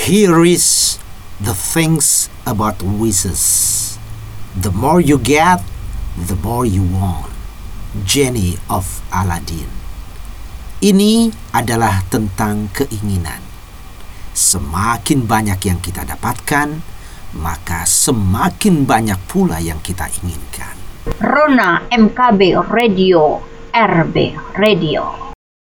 Here is the things about wishes. The more you get, the more you want. Genie of Aladdin. Ini adalah tentang keinginan. Semakin banyak yang kita dapatkan, maka semakin banyak pula yang kita inginkan. Rona MKB Radio, RB Radio.